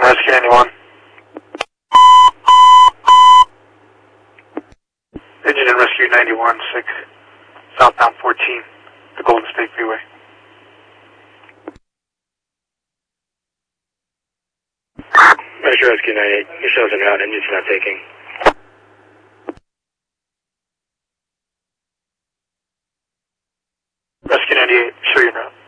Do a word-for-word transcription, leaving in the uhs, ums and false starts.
Rescue ninety-one. Engine and Rescue ninety-one, six, southbound fourteen, the Golden State Freeway. Measure Rescue ninety-eight, your show's en route, engine's not taking. Rescue ninety-eight, show you en route.